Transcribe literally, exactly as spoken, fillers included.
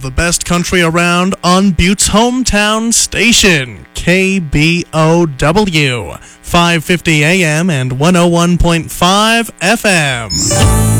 The best country around on Butte's hometown station, K B O W, five fifty A M and one oh one point five F M.